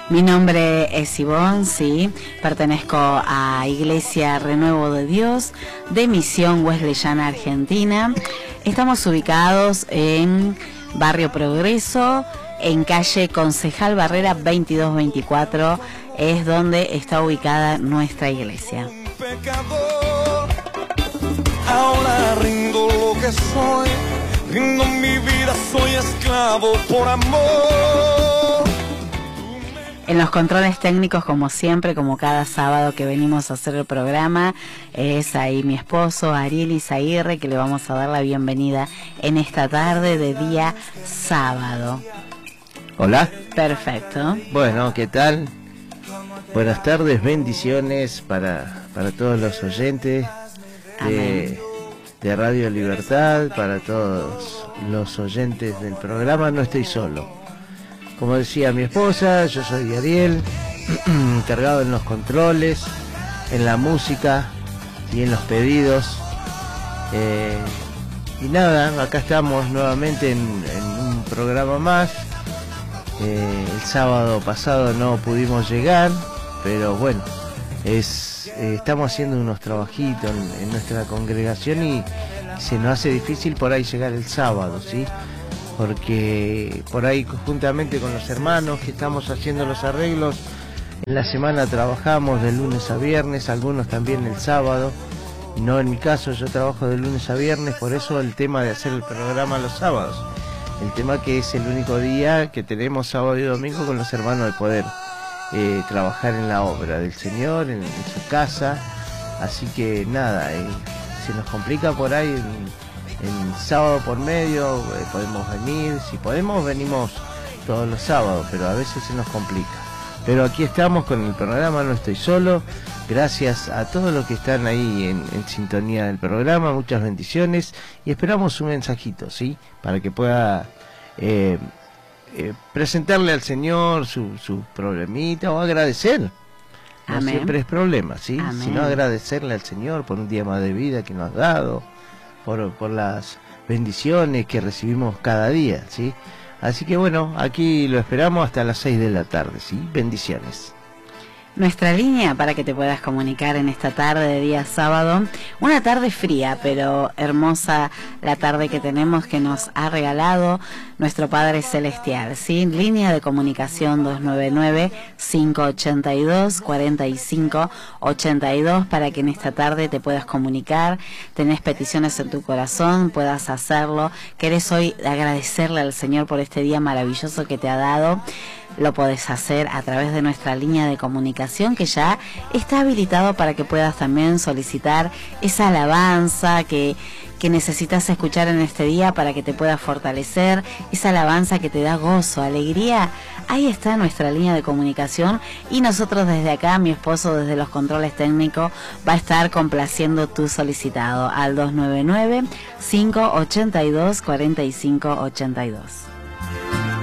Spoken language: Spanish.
Mi nombre es Ivonne, sí, pertenezco a Iglesia Renuevo de Dios de Misión Wesleyana Argentina. Estamos ubicados en Barrio Progreso, en calle Concejal Barrera 2224, es donde está ubicada nuestra iglesia. Pecador, ahora rindo lo que soy, rindo mi vida, soy esclavo por amor. En los controles técnicos, como siempre, como cada sábado que venimos a hacer el programa, es ahí mi esposo, Ariel Izaguirre, que le vamos a dar la bienvenida en esta tarde de día sábado. Hola. Perfecto. Bueno, ¿qué tal? Buenas tardes, bendiciones para todos los oyentes de Radio Libertad, para todos los oyentes del programa No Estoy Solo. Como decía mi esposa, yo soy Ariel, encargado en los controles, en la música y en los pedidos. Y nada, acá estamos nuevamente en un programa más. El sábado pasado no pudimos llegar, pero bueno, estamos haciendo unos trabajitos en nuestra congregación y se nos hace difícil por ahí llegar el sábado, ¿sí? Porque por ahí juntamente con los hermanos que estamos haciendo los arreglos, en la semana trabajamos de lunes a viernes, algunos también el sábado, no en mi caso, yo trabajo de lunes a viernes, por eso el tema de hacer el programa los sábados, el tema que es el único día que tenemos sábado y domingo con los hermanos de poder trabajar en la obra del Señor, en su casa, así que nada, se nos complica por ahí en sábado por medio, podemos venir, si podemos venimos todos los sábados, pero a veces se nos complica. Pero aquí estamos con el programa No Estoy Solo, gracias a todos los que están ahí en sintonía del programa, muchas bendiciones y esperamos un mensajito, ¿sí? Para que pueda presentarle al Señor su problemita o agradecer. No Amén. siempre es problema, ¿sí? Amén. Sino agradecerle al Señor por un día más de vida que nos ha dado, por las bendiciones que recibimos cada día, ¿sí? Así que bueno, aquí lo esperamos hasta las 6 de la tarde, ¿sí? Bendiciones. Nuestra línea para que te puedas comunicar en esta tarde de día sábado, una tarde fría, pero hermosa la tarde que tenemos, que nos ha regalado nuestro Padre Celestial, ¿sí? Línea de comunicación 299-582-4582 para que en esta tarde te puedas comunicar, tenés peticiones en tu corazón, puedas hacerlo, querés hoy agradecerle al Señor por este día maravilloso que te ha dado. Lo podés hacer a través de nuestra línea de comunicación que ya está habilitado para que puedas también solicitar esa alabanza que necesitas escuchar en este día para que te puedas fortalecer, esa alabanza que te da gozo, alegría. Ahí está nuestra línea de comunicación y nosotros desde acá, mi esposo desde los controles técnicos va a estar complaciendo tu solicitado al 299-582-4582.